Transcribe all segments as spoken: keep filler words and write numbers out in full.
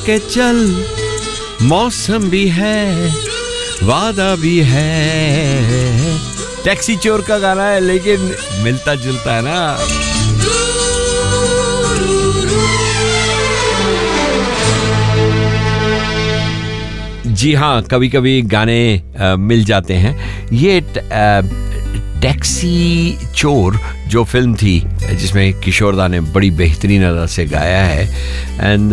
के चल, मौसम भी है, वादा भी है। टैक्सी चोर का गाना है लेकिन मिलता जुलता है ना। जी हाँ, कभी कभी गाने आ, मिल जाते हैं। ये आ, टैक्सी चोर जो फिल्म थी जिसमें किशोरदा ने बड़ी बेहतरीन अंदाज से गाया है, एंड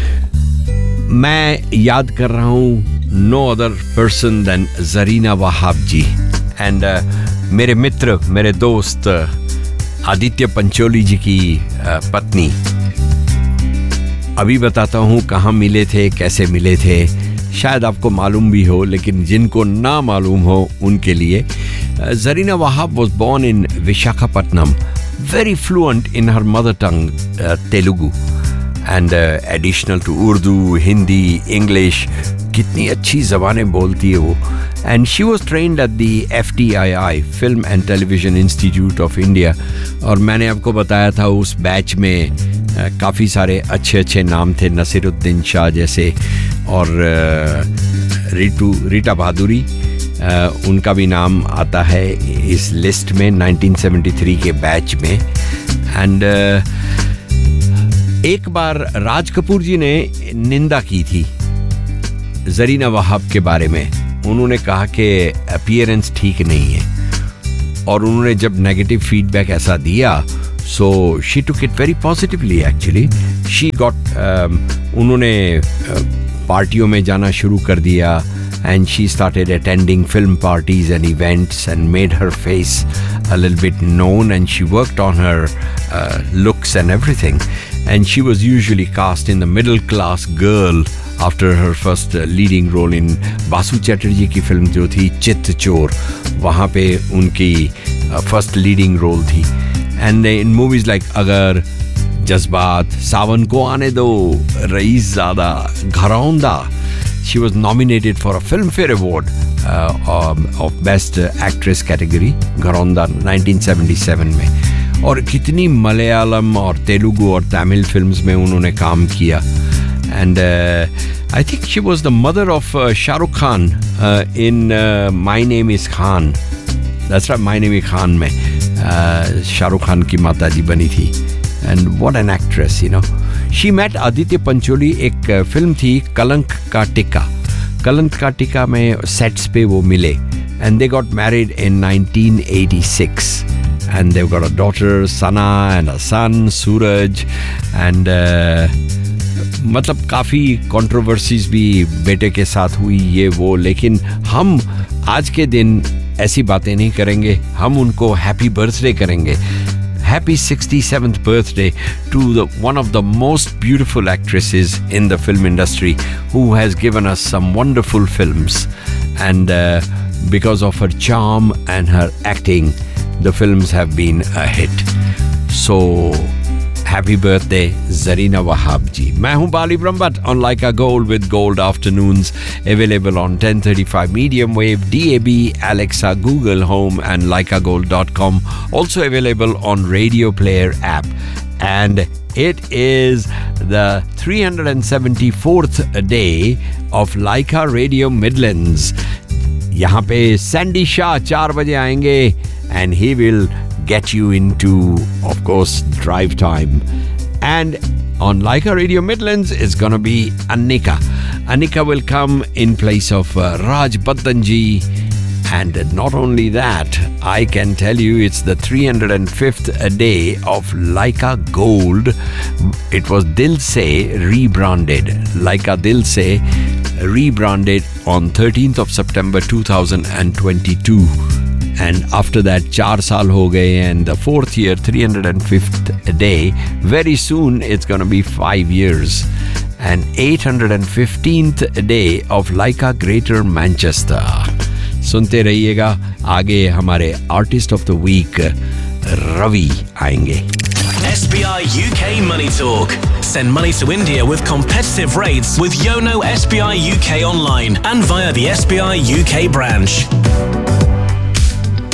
मैं याद कर रहा हूँ no other person then Zarina Wahab ji, and मेरे मित्र, मेरे दोस्त आदित्य पंचोली जी की पत्नी। अभी बताता हूँ कहाँ मिले थे, कैसे मिले थे। शायद आपको मालूम भी हो, लेकिन जिनको ना मालूम हो उनके लिए, Zarina Wahab was born in Visakhapatnam, very fluent in her mother tongue, uh, Telugu, and uh, additional to Urdu, Hindi, English, कितनी अच्छी ज़बानें बोलती है वो. And she was trained at the F T I I, Film and Television Institute of India. और मैंने आपको बताया था उस बैच में uh, काफ़ी सारे अच्छे अच्छे नाम थे, नसीरुद्दीन शाह जैसे, और uh, रीटू रीटा बहादुरी, Uh, उनका भी नाम आता है इस लिस्ट में नाइनटीन सेवेंटी थ्री के बैच में. एंड uh, एक बार राज कपूर जी ने निंदा की थी जरीना वहाब के बारे में. उन्होंने कहा कि अपीयरेंस ठीक नहीं है, और उन्होंने जब नेगेटिव फीडबैक ऐसा दिया, so she took it very positively. Actually she got, उन्होंने पार्टियों uh, में जाना शुरू कर दिया, and she started attending film parties and events and made her face a little bit known, and she worked on her uh, looks and everything, and she was usually cast in the middle class girl after her first uh, leading role in Basu Chatterjee की film जो थी चित चोर, वहाँ पे उनकी uh, first leading role थी. And in movies like अगर, जज्बात, सावन को आने दो, रईस ज़ादा, घरौंदा, she was nominated for a Filmfare Award uh, um, of Best Actress category, Gharaunda nineteen seventy seven में. और कितनी मलयालम और तेलुगु और तमिल फिल्म्स में उन्होंने काम किया. And uh, I think she was the mother of uh, Shah Rukh Khan uh, in uh, My Name is Khan. That's right, My Name is Khan में uh, Shah Rukh Khan की माता जी बनी थी. And what an actress, you know. She met Aditya Pancholi. एक film थी कलंक का टिक्का. कलंक का टिक्का में सेट्स पे वो मिले, and they got married in nineteen eighty-six, and they've got a daughter Sana and a son Suraj, and uh, मतलब काफ़ी कंट्रोवर्सीज भी बेटे के साथ हुई ये वो. लेकिन हम आज के दिन ऐसी बातें नहीं करेंगे, हम उनको हैप्पी बर्थडे करेंगे. Happy sixty-seventh birthday to the one of the most beautiful actresses in the film industry, who has given us some wonderful films, and uh, because of her charm and her acting, the films have been a hit. So happy birthday Zarina Wahab ji. मैं हूँ बाली Brahmbhatt on Laika Gold with Gold Afternoons, available on ten thirty-five medium wave, D A B, Alexa, Google Home and laika gold dot com. Also available on Radio Player app. And it is the three hundred seventy-fourth day of Laika Radio Midlands. यहाँ पे Sandy Shah चार बजे आएंगे, and he will get you into, of course, drive time. And on Laika Radio Midlands is going to be Annika. Annika will come in place of uh, Raj Baddanji. And not only that, I can tell you it's the three hundred fifth day of Laika Gold. It was Dil Se rebranded. Laika Dil Se rebranded on thirteenth of September two thousand twenty-two. And after that, चार साल हो गए, and the fourth year, three hundred fifth day, very soon it's going to be five years. And eight hundred fifteenth day of Laika Greater Manchester. सुनते रहिएगा, आगे हमारे artist of the week Ravi आएंगे. S B I U K Money Talk. Send money to India with competitive rates with Yono S B I U K online and via the S B I U K branch.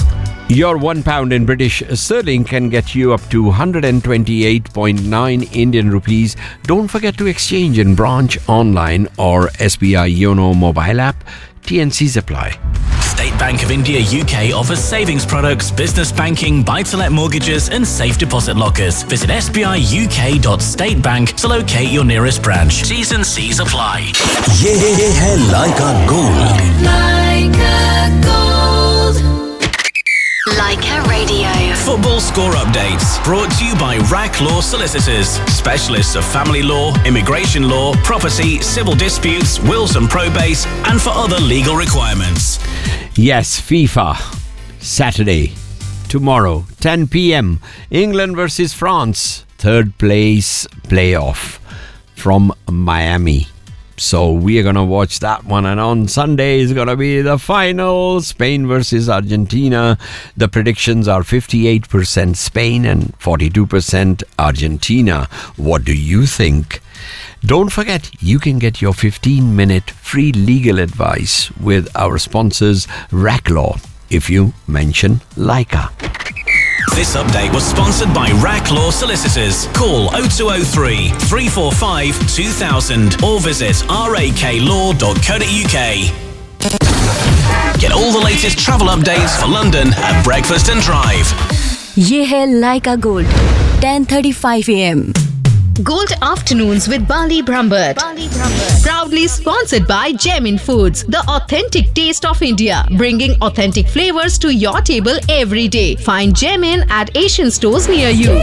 Your one pound in British sterling can get you up to one hundred twenty-eight point nine Indian rupees. Don't forget to exchange in branch, online or S B I Yono mobile app. T N Cs apply. State Bank of India U K offers savings products, business banking, buy-to-let mortgages and safe deposit lockers. Visit s b i u k dot state bank to locate your nearest branch. T's and C's apply. ये है Leica Gold. Leica Gold. Leica Radio. Football score updates brought to you by R A C Law Solicitors, specialists of family law, immigration law, property, civil disputes, wills and probate, and for other legal requirements. Yes, FIFA. Saturday. Tomorrow, ten p.m. England versus France. Third place playoff from Miami. So we are going to watch that one. And on Sunday is going to be the final. Spain versus Argentina. The predictions are fifty-eight percent Spain and forty-two percent Argentina. What do you think? Don't forget, you can get your fifteen minute free legal advice with our sponsors, R A C Law, if you mention Leica. This update was sponsored by R A C Law Solicitors. Call oh two oh three, three four five, two thousand or visit r a k law dot co dot u k. Get all the latest travel updates for London at Breakfast and Drive. ये है Leica Gold, ten thirty-five a m Gold Afternoons with Bali Brambert. Proudly sponsored by Gemin Foods, the authentic taste of India, bringing authentic flavors to your table every day. Find Gemin at Asian stores near you.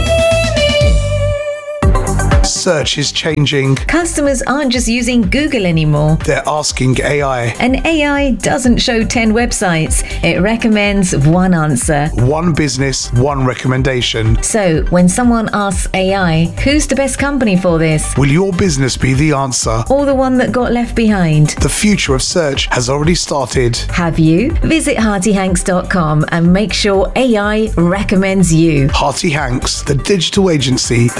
Search is changing. Customers aren't just using Google anymore. They're asking A I. And A I doesn't show ten websites. It recommends one answer. One business, one recommendation. So, when someone asks A I, who's the best company for this? Will your business be the answer? Or the one that got left behind? The future of search has already started. Have you? Visit hearty hanks dot com and make sure A I recommends you. Hearty Hanks, the digital agency